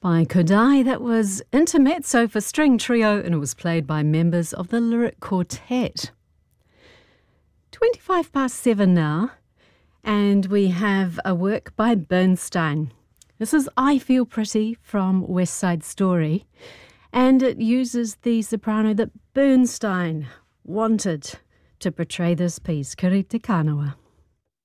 By Kodai, that was Intermezzo for String Trio, and it was played by members of the Lyric Quartet. 7:25 now, and we have a work by Bernstein. This is I Feel Pretty from West Side Story, and it uses the soprano that Bernstein wanted to portray this piece, Kirite Kanawa.